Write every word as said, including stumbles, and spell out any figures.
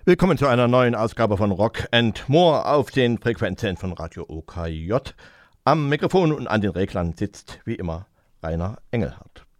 Willkommen zu einer neuen Ausgabe von Rock and More auf den Frequenzen von Radio O K J. Am Mikrofon und an den Reglern sitzt wie immer Rainer Engelhardt.